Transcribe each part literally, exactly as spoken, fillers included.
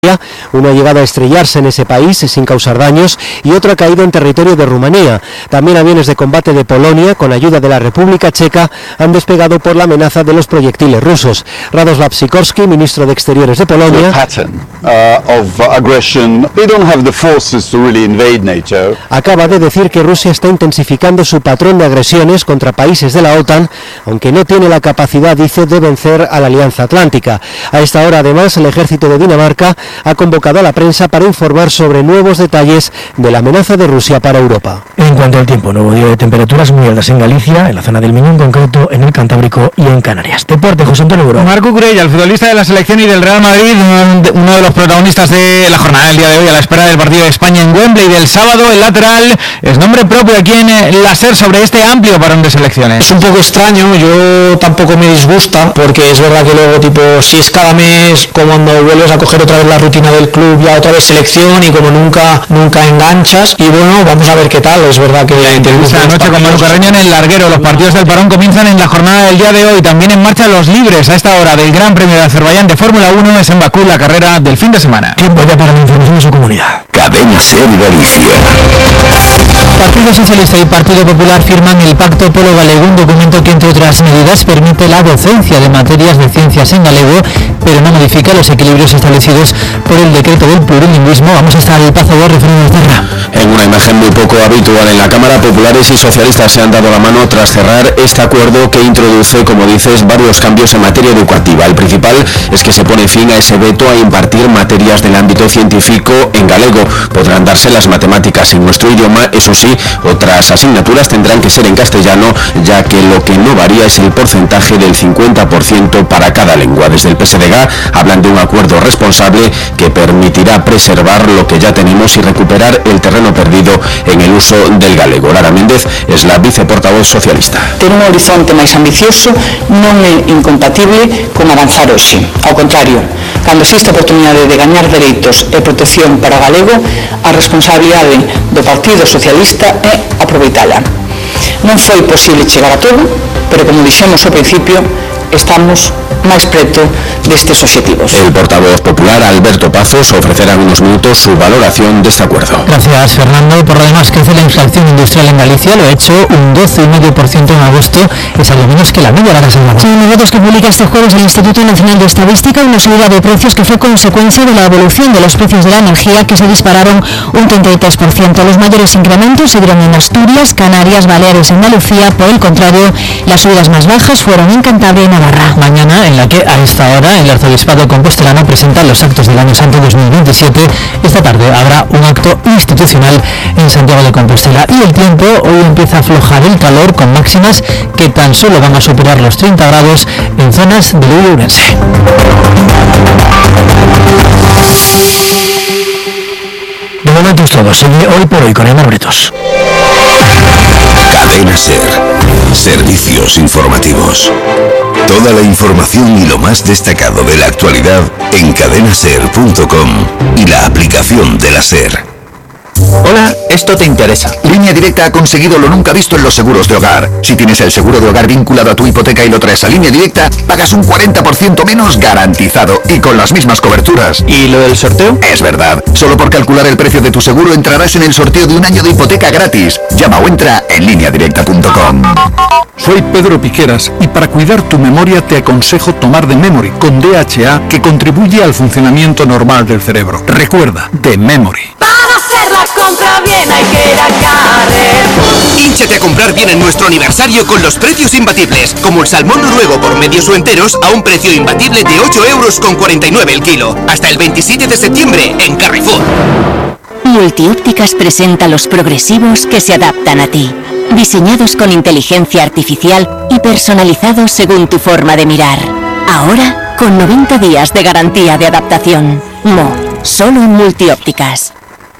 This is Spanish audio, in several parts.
Uno ha llegado a estrellarse en ese país sin causar daños y otro ha caído en territorio de Rumanía. También aviones de combate de Polonia, con ayuda de la República Checa, han despegado por la amenaza de los proyectiles rusos. Radoslav Sikorski, ministro de Exteriores de Polonia, acaba de decir que Rusia está intensificando su patrón de agresiones contra países de la OTAN, aunque no tiene la capacidad, dice, de vencer a la Alianza Atlántica. A esta hora, además, el ejército de Dinamarca ha convocado a la prensa para informar sobre nuevos detalles de la amenaza de Rusia para Europa. En cuanto al tiempo, nuevo día de temperaturas muy altas en Galicia, en la zona del Miño en concreto, en el Cantábrico y en Canarias. Deporte, José Antonio Buro. Marco Curella, el futbolista de la selección y del Real Madrid, uno de los protagonistas de la jornada del día de hoy a la espera del partido de España en Wembley del sábado. El lateral es nombre propio aquí en la SER sobre este amplio parón de selecciones. Es un poco extraño, yo tampoco me disgusta, porque es verdad que luego, tipo, si es cada mes, como cuando vuelves a coger otra vez la rutina del club, ya otra vez selección, y como nunca nunca enganchas, y bueno, vamos a ver qué tal. Es verdad que esta noche con Manu Carreño en el larguero. Los partidos del parón comienzan en la jornada del día de hoy. También en marcha los libres a esta hora del Gran Premio de Azerbaiyán de Fórmula uno. Es en Bakú la carrera del fin de semana. Tiempo ya para la información de su comunidad. Cadena SER Galicia. Partido Socialista y Partido Popular firman el Pacto Polo Galego, un documento que, entre otras medidas, permite la docencia de materias de ciencias en galego, pero no modifica los equilibrios establecidos por el decreto del plurilingüismo. Vamos hasta el Pazo de Fernando Cerra. En una imagen muy poco habitual en la Cámara, populares y socialistas se han dado la mano tras cerrar este acuerdo que introduce, como dices, varios cambios en materia educativa. El principal es que se pone fin a ese veto a impartir materias del ámbito científico en galego. Podrán darse las matemáticas en nuestro idioma, eso sí, otras asignaturas tendrán que ser en castellano, ya que lo que no varía es el porcentaje del cincuenta por ciento para cada lengua. Desde el P S D G hablan de un acuerdo responsable que permitirá preservar lo que ya tenemos y recuperar el terreno perdido en el uso del galego. Lara Méndez es la viceportavoz socialista. Ter un horizonte máis ambicioso non é incompatible con avanzar hoxe. Ao contrario, cando existe a oportunidade de gañar dereitos e protección para o galego, a responsabilidade do Partido Socialista é aproveitala. Non foi posible chegar a todo, pero como dixemos ao principio, estamos máis preto destes objetivos. El portavoz popular, Alberto Pazos, ofrecerá en unos minutos su valoración de este acuerdo. Gracias, Fernando. Por lo demás, crece la inflación industrial en Galicia, lo ha hecho un doce coma cinco por ciento en agosto, es algo menos que la media de la semana. Son los datos que publica este jueves el Instituto Nacional de Estadística, una subida de precios que fue consecuencia de la evolución de los precios de la energía, que se dispararon un treinta y tres por ciento. Los mayores incrementos se dieron en Asturias, Canarias, Baleares y Andalucía. Por el contrario, las subidas más bajas fueron en Cantabria y Navarra. Mañana, en la que a esta hora el Arzobispado Compostelano presenta los actos del Año Santo dos mil veintisiete, esta tarde habrá un acto institucional en Santiago de Compostela. Y el tiempo, hoy empieza a aflojar el calor con máximas que tan solo van a superar los treinta grados en zonas del Lugo y Ourense. De momento es todo. Sigue Hoy por Hoy con Emma Bretos. Cadena SER. Servicios informativos. Toda la información y lo más destacado de la actualidad en cadena ser punto com y la aplicación de la SER. Hola, esto te interesa. Línea Directa ha conseguido lo nunca visto en los seguros de hogar. Si tienes el seguro de hogar vinculado a tu hipoteca y lo traes a Línea Directa, pagas un cuarenta por ciento menos garantizado y con las mismas coberturas. ¿Y lo del sorteo? Es verdad. Solo por calcular el precio de tu seguro entrarás en el sorteo de un año de hipoteca gratis. Llama o entra en línea directa punto com. Soy Pedro Piqueras y para cuidar tu memoria te aconsejo tomar The Memory con D H A, que contribuye al funcionamiento normal del cerebro. Recuerda, The Memory. La compra bien hay que ir a Carrefour. Hínchate a comprar bien en nuestro aniversario con los precios imbatibles, como el salmón noruego por medios o enteros a un precio imbatible de ocho euros con cuarenta y nueve el kilo. Hasta el veintisiete de septiembre en Carrefour. Multiópticas presenta los progresivos que se adaptan a ti. Diseñados con inteligencia artificial y personalizados según tu forma de mirar. Ahora, con noventa días de garantía de adaptación. Mo, solo en Multiópticas.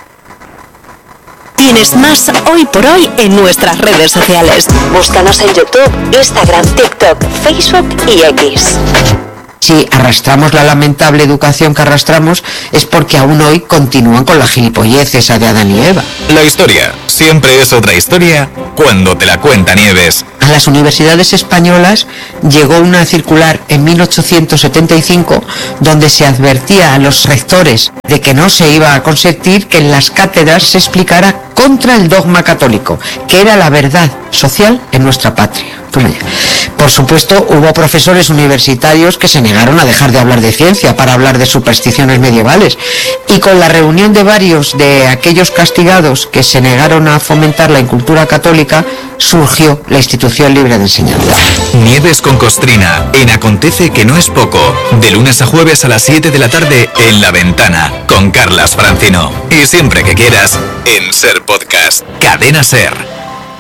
Tienes más Hoy por Hoy en nuestras redes sociales. Búscanos en YouTube, Instagram, TikTok, Facebook y X. Si arrastramos la lamentable educación que arrastramos, es porque aún hoy continúan con la gilipollez esa de Adán y Eva. La historia siempre es otra historia cuando te la cuenta Nieves. A las universidades españolas llegó una circular en mil ochocientos setenta y cinco donde se advertía a los rectores de que no se iba a consentir que en las cátedras se explicara contra el dogma católico, que era la verdad social en nuestra patria. Por supuesto, hubo profesores universitarios que se negaron a dejar de hablar de ciencia para hablar de supersticiones medievales, y con la reunión de varios de aquellos castigados que se negaron a fomentar la incultura católica, surgió la Institución Libre de Enseñanza. Nieves con Costrina, en Acontece que no es poco, de lunes a jueves a las siete de la tarde en La Ventana, con Carlas Francino. Y siempre que quieras, en Ser Podcast, Cadena Ser.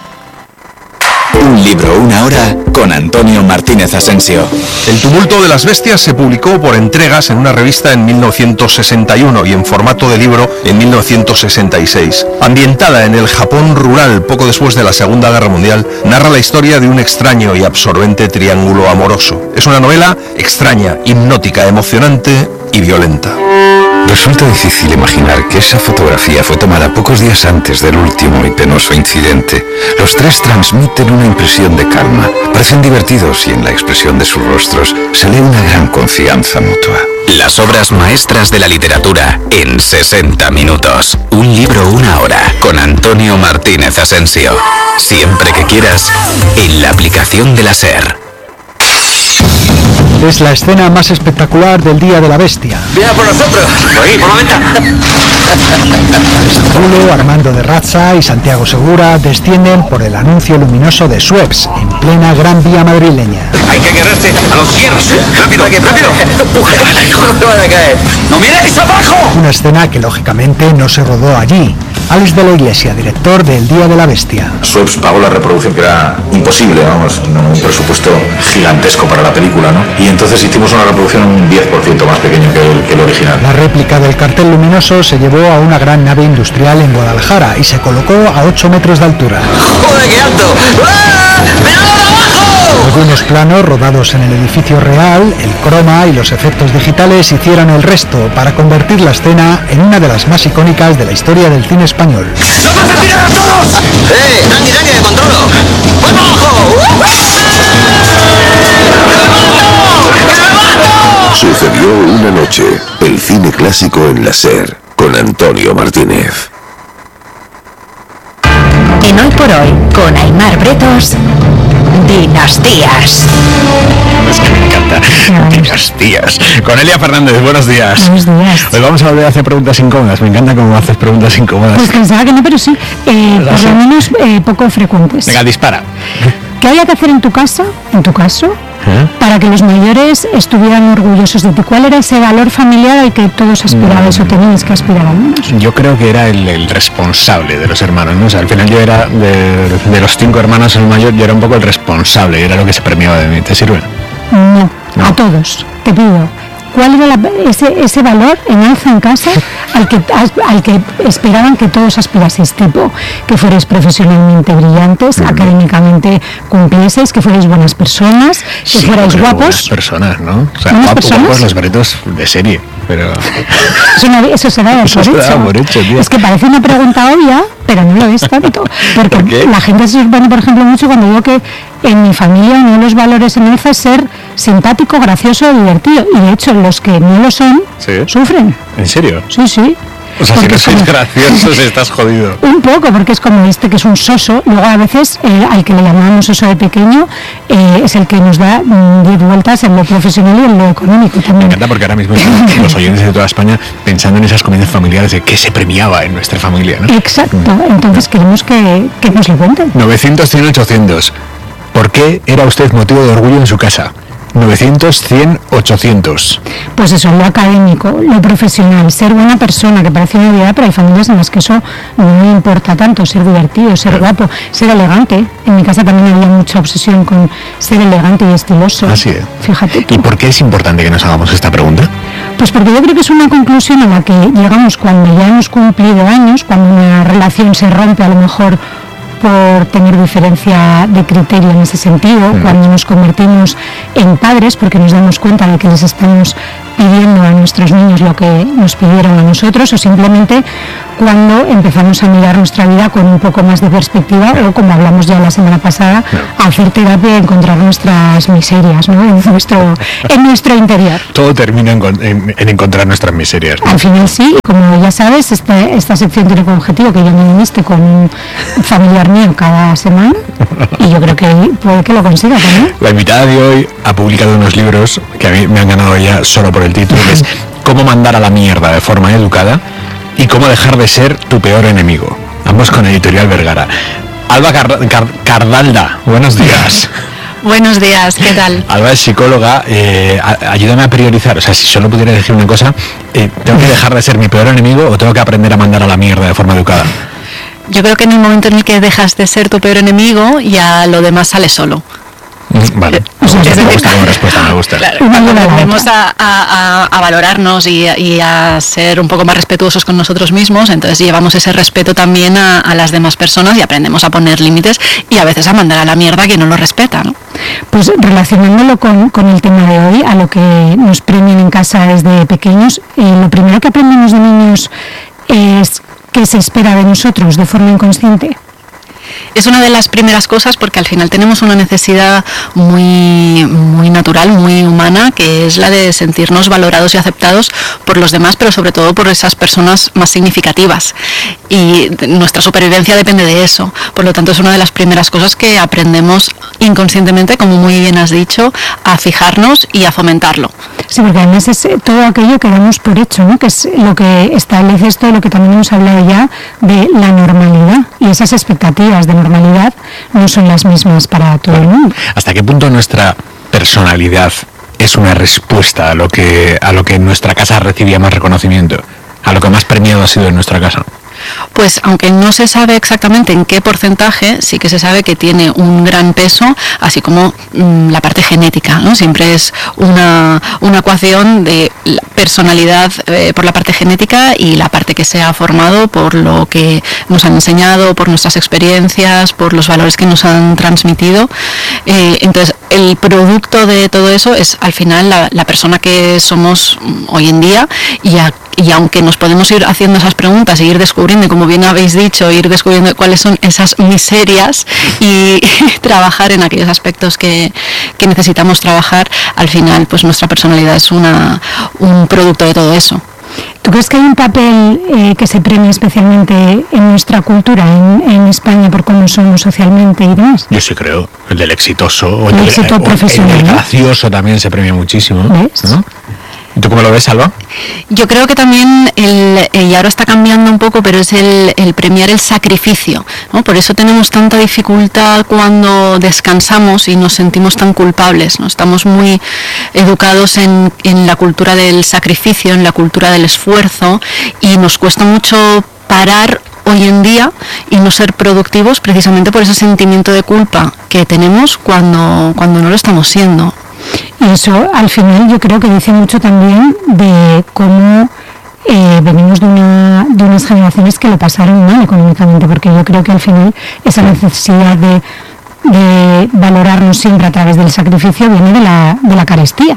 Un libro, una hora, con Antonio Martínez Asensio. El tumulto de las bestias se publicó por entregas en una revista en mil novecientos sesenta y uno y en formato de libro en mil novecientos sesenta y seis. Ambientada en el Japón rural poco después de la Segunda Guerra Mundial, narra la historia de un extraño y absorbente triángulo amoroso. Es una novela extraña, hipnótica, emocionante y violenta. Resulta difícil imaginar que esa fotografía fue tomada pocos días antes del último y penoso incidente. Los tres transmiten una impresión de calma, parecen divertidos y en la expresión de sus rostros se lee una gran confianza mutua. Las obras maestras de la literatura en sesenta minutos. Un libro, una hora, con Antonio Martínez Asensio. Siempre que quieras, en la aplicación de la SER. Es la escena más espectacular del Día de la Bestia. ¡Viene por nosotros! ¡Ahí, por la ventana! Julio, Armando de Razza y Santiago Segura descienden por el anuncio luminoso de Suez, en plena Gran Vía madrileña. Hay que agarrarse a los hierros. ¡Rápido, rápido! ¡Empuja! ¡No van a caer! ¡No miréis abajo! Una escena que lógicamente no se rodó allí. Alex de la Iglesia, director del Día de la Bestia. Suez pagó la reproducción que era imposible, vamos, un presupuesto gigantesco para la película, ¿no? Y entonces hicimos una reproducción un diez por ciento más pequeño que el, que el original. La réplica del cartel luminoso se llevó a una gran nave industrial en Guadalajara y se colocó a ocho metros de altura. ¡Joder, qué alto! ¡Ah! ¡Mirad abajo! Algunos planos rodados en el edificio real, el croma y los efectos digitales hicieron el resto para convertir la escena en una de las más icónicas de la historia del cine español. ¡No vas a tirar a todos! ¡Eh! ¡Tranqui, tranqui, que controlo! ¡Voy para abajo! Sucedió una noche, el cine clásico en la SER, con Antonio Martínez. En Hoy por Hoy, con Aimar Bretos, Dinastías. Es que me encanta. Dinastías. Con Elia Fernández, buenos días. Buenos días. Hoy vamos a volver a hacer preguntas incómodas. Me encanta cómo haces preguntas incómodas. Pues pensaba que no, pero sí, eh, por lo menos eh, poco frecuentes. Venga, dispara. ¿Qué había que hacer en tu casa, en tu caso, ¿eh? para que los mayores estuvieran orgullosos de ti? ¿Cuál era ese valor familiar al que todos aspirabais mm. o teníais que aspirar al menos? Yo creo que era el, el responsable de los hermanos, ¿no? O sea, al final yo era, de, de los cinco hermanos el mayor, yo era un poco el responsable, era lo que se premiaba de mí. ¿Te sirve? No, no. A todos, te pido. ¿Cuál era la, ese, ese valor en alza en casa al que, al que esperaban que todos aspiraseis? Tipo, que fuerais profesionalmente brillantes, mm. académicamente cumplieseis, que fuerais buenas personas, que sí, fuerais guapos. Buenas personas, ¿no? O sea, ¿Buenas guapos, personas? guapos los Bretos de serie, pero... Eso, no, eso se da eso por, se hecho. da por hecho, tío. Es que parece una pregunta obvia, pero no lo es tanto. Porque ¿Por la gente se sorprende, por ejemplo, mucho cuando digo que en mi familia uno de los valores en alza es ser simpático, gracioso, divertido. Y de hecho, los que no lo son, ¿sí? sufren. ¿En serio? Sí, sí. O sea, Porque si no sois como... graciosos, estás jodido. Un poco, porque es como este que es un soso. Luego a veces, eh, al que le llamamos soso de pequeño, eh, es el que nos da mm, diez vueltas en lo profesional y en lo económico también. Me encanta porque ahora mismo están los oyentes de toda España pensando en esas comidas familiares de qué se premiaba en nuestra familia, ¿no? Exacto. Entonces queremos que, que nos lo cuenten. novecientos, cien, ochocientos. ¿Por qué era usted motivo de orgullo en su casa? novecientos, cien, ochocientos. Pues eso, lo académico, lo profesional, ser buena persona, que parece una obviedad, pero hay familias en las que eso no importa tanto, ser divertido, ser guapo, ser elegante. En mi casa también había mucha obsesión con ser elegante y estiloso. Así es. Fíjate tú. ¿Y por qué es importante que nos hagamos esta pregunta? Pues porque yo creo que es una conclusión a la que llegamos cuando ya hemos cumplido años, cuando una relación se rompe a lo mejor por tener diferencia de criterio en ese sentido, mm. cuando nos convertimos en padres porque nos damos cuenta de que les estamos pidiendo a nuestros niños lo que nos pidieron a nosotros, o simplemente cuando empezamos a mirar nuestra vida con un poco más de perspectiva, o como hablamos ya la semana pasada, a hacer terapia y encontrar nuestras miserias, ¿no? en, nuestro, en nuestro interior. Todo termina en, en, en encontrar nuestras miserias, ¿no? Al final sí, y como ya sabes, esta, esta sección tiene como objetivo que yo me uniste con un familiar mío cada semana, y yo creo que puede que lo consiga también. La invitada de hoy ha publicado unos libros que a mí me han ganado ya solo por el título, que es Cómo mandar a la mierda de forma educada y cómo dejar de ser tu peor enemigo. Ambos con Editorial Vergara. Alba Car Car Cardalda, buenos días. Buenos días, ¿qué tal? Alba es psicóloga, eh, a, ayúdame a priorizar, o sea, si solo pudiera decir una cosa, eh, ¿tengo que dejar de ser mi peor enemigo o tengo que aprender a mandar a la mierda de forma educada? Yo creo que en el momento en el que dejas de ser tu peor enemigo, ya lo demás sale solo. Vale, me gusta, me gusta como respuesta, me gusta. Claro, cuando volvemos a, a, a valorarnos y, y a ser un poco más respetuosos con nosotros mismos, entonces llevamos ese respeto también a, a las demás personas y aprendemos a poner límites y a veces a mandar a la mierda a quien no lo respeta, ¿no? Pues relacionándolo con, con el tema de hoy, a lo que nos premian en casa desde pequeños, eh, lo primero que aprendemos de niños es qué se espera de nosotros de forma inconsciente. Es una de las primeras cosas porque al final tenemos una necesidad muy, muy natural, muy humana, que es la de sentirnos valorados y aceptados por los demás, pero sobre todo por esas personas más significativas. Y nuestra supervivencia depende de eso. Por lo tanto, es una de las primeras cosas que aprendemos inconscientemente, como muy bien has dicho, a fijarnos y a fomentarlo. Sí, porque además es todo aquello que damos por hecho, ¿no? Que es lo que establece esto de lo que también hemos hablado ya, de la normalidad, y esas expectativas de normalidad no son las mismas para todo el mundo. ¿Hasta qué punto nuestra personalidad es una respuesta a lo que a lo que en nuestra casa recibía más reconocimiento, a lo que más premiado ha sido en nuestra casa? Pues aunque no se sabe exactamente en qué porcentaje, sí que se sabe que tiene un gran peso, así como mmm, la parte genética, ¿no? Siempre es una, una ecuación de la personalidad eh, por la parte genética y la parte que se ha formado por lo que nos han enseñado, por nuestras experiencias, por los valores que nos han transmitido. Eh, entonces, el producto de todo eso es al final la, la persona que somos hoy en día, y a Y aunque nos podemos ir haciendo esas preguntas y ir descubriendo, como bien habéis dicho, ir descubriendo cuáles son esas miserias y, y trabajar en aquellos aspectos que, que necesitamos trabajar, al final pues nuestra personalidad es una, un producto de todo eso. ¿Tú crees que hay un papel eh, que se premia especialmente en nuestra cultura, en, en España, por cómo somos socialmente y demás? Yo sí creo, el del exitoso, o el, el, éxito el, profesional, el, el ¿no? gracioso también se premia muchísimo, ¿ves? ¿no? ¿Tú cómo lo ves, Alba? Yo creo que también, el, y ahora está cambiando un poco, pero es el, el premiar el sacrificio, ¿no? Por eso tenemos tanta dificultad cuando descansamos y nos sentimos tan culpables, ¿no? Estamos muy educados en, en la cultura del sacrificio, en la cultura del esfuerzo, y nos cuesta mucho parar hoy en día y no ser productivos precisamente por ese sentimiento de culpa que tenemos cuando, cuando no lo estamos siendo. Y eso al final yo creo que dice mucho también de cómo eh, venimos de, una, de unas generaciones que lo pasaron mal económicamente, porque yo creo que al final esa necesidad de, de valorarnos siempre a través del sacrificio viene de la, de la carestía.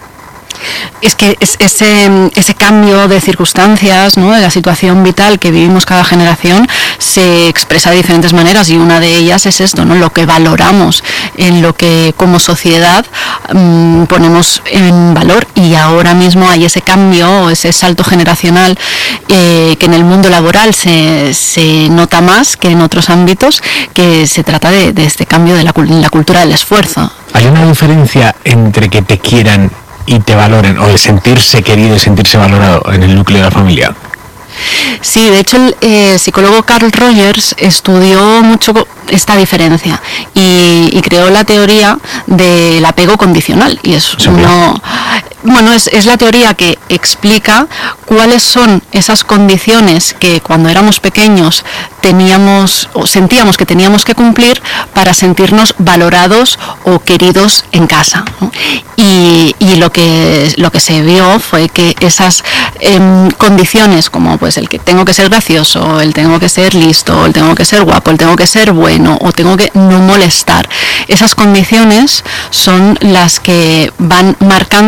Es que es, ese, ese cambio de circunstancias, ¿no? De la situación vital que vivimos cada generación se expresa de diferentes maneras, y una de ellas es esto, ¿no? Lo que valoramos, en lo que como sociedad mmm, ponemos en valor, y ahora mismo hay ese cambio, ese salto generacional eh, que en el mundo laboral se, se nota más que en otros ámbitos, que se trata de, de este cambio de la, la cultura del esfuerzo. ¿Hay una diferencia entre que te quieran y te valoren, o el sentirse querido y sentirse valorado en el núcleo de la familia? Sí, de hecho el eh, psicólogo Carl Rogers estudió mucho esta diferencia y, y creó la teoría del apego condicional, y es uno, bueno, es, es la teoría que explica cuáles son esas condiciones que cuando éramos pequeños teníamos o sentíamos que teníamos que cumplir para sentirnos valorados o queridos en casa, ¿no? Y, y lo que lo que se vio fue que esas eh, condiciones, como pues el que tengo que ser gracioso, el tengo que ser listo, el tengo que ser guapo, el tengo que ser bueno, o tengo que no molestar, esas condiciones son las que van marcando lo que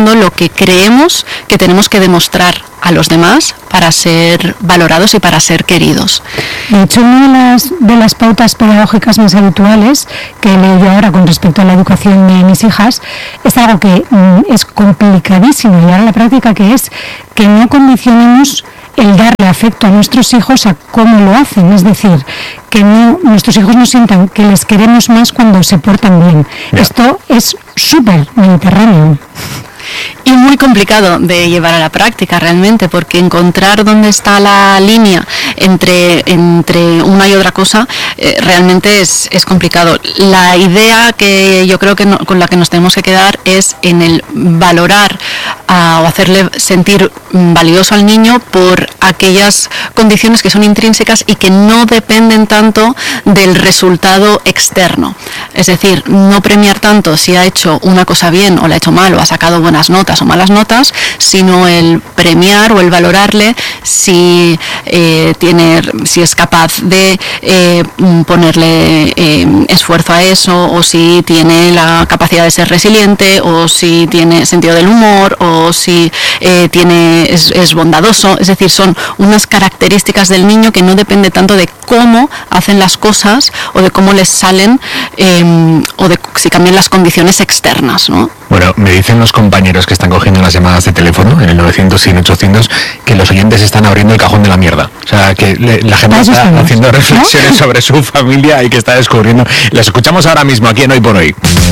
que creemos que tenemos que demostrar a los demás para ser valorados y para ser queridos. De hecho, una de las, de las pautas pedagógicas más habituales que leo yo ahora con respecto a la educación de mis hijas es algo que mm, es complicadísimo llevar a la práctica, que es que no condicionemos el darle afecto a nuestros hijos a cómo lo hacen, es decir, que no, nuestros hijos no sientan que les queremos más cuando se portan bien. Yeah. Esto es súper mediterráneo. Y muy complicado de llevar a la práctica realmente, porque encontrar dónde está la línea entre, entre una y otra cosa eh, realmente es, es complicado. La idea que yo creo que no, con la que nos tenemos que quedar es en el valorar uh, o hacerle sentir valioso al niño por aquellas condiciones que son intrínsecas y que no dependen tanto del resultado externo. Es decir, no premiar tanto si ha hecho una cosa bien o la ha hecho mal o ha sacado buenas notas o malas notas, sino el premiar o el valorarle si eh, tiene, si es capaz de eh, ponerle eh, esfuerzo a eso, o si tiene la capacidad de ser resiliente, o si tiene sentido del humor, o si eh, tiene es, es bondadoso. Es decir, son unas características del niño que no depende tanto de cómo hacen las cosas o de cómo les salen eh, o de si cambian las condiciones externas, ¿no? Bueno, me dicen los compañeros que están cogiendo las llamadas de teléfono en el novecientos y en ochocientos que los oyentes están abriendo el cajón de la mierda. O sea, que le, la gente está estamos, haciendo reflexiones, ¿no?, sobre su familia y que está descubriendo. Las escuchamos ahora mismo aquí en Hoy por Hoy.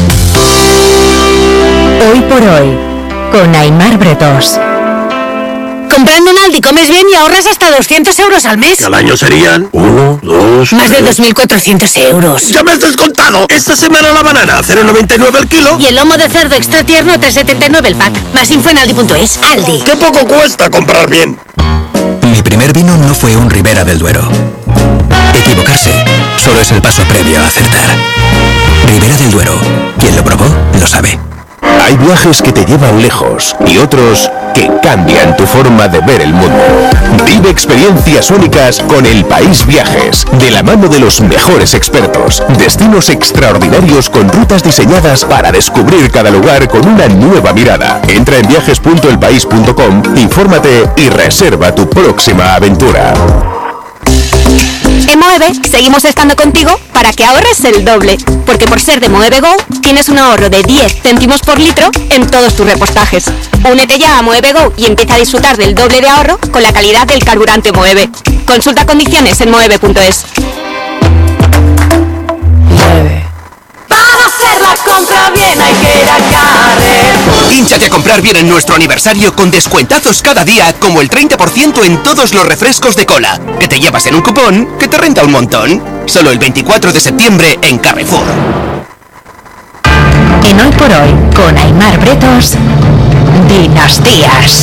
Hoy por Hoy, con Aimar Bretos. Comprando en Aldi comes bien y ahorras hasta doscientos euros al mes. Y al año serían uno, dos... Más de dos mil cuatrocientos euros. ¡Ya me has descontado! Esta semana la banana, cero coma noventa y nueve el kilo. Y el lomo de cerdo extra tierno, tres coma setenta y nueve el pack. Más info en aldi punto es. Aldi. ¡Qué poco cuesta comprar bien! Mi primer vino no fue un Ribera del Duero. Equivocarse solo es el paso previo a acertar. Ribera del Duero. Quien lo probó, lo sabe. Hay viajes que te llevan lejos y otros que cambian tu forma de ver el mundo. Vive experiencias únicas con El País Viajes, de la mano de los mejores expertos. Destinos extraordinarios con rutas diseñadas para descubrir cada lugar con una nueva mirada. Entra en viajes punto el país punto com, infórmate y reserva tu próxima aventura. En Moeve seguimos estando contigo para que ahorres el doble, porque por ser de Moeve Go tienes un ahorro de diez céntimos por litro en todos tus repostajes. Únete ya a Moeve Go y empieza a disfrutar del doble de ahorro con la calidad del carburante Moeve. Consulta condiciones en moeve punto es. Moeve. Para hacer la compra bien hay que ir a Carrefour. Hínchate a comprar bien en nuestro aniversario con descuentazos cada día, como el treinta por ciento en todos los refrescos de cola, que te llevas en un cupón que te renta un montón. Solo el veinticuatro de septiembre en Carrefour. En Hoy por Hoy, con Aimar Bretos, Dinastías.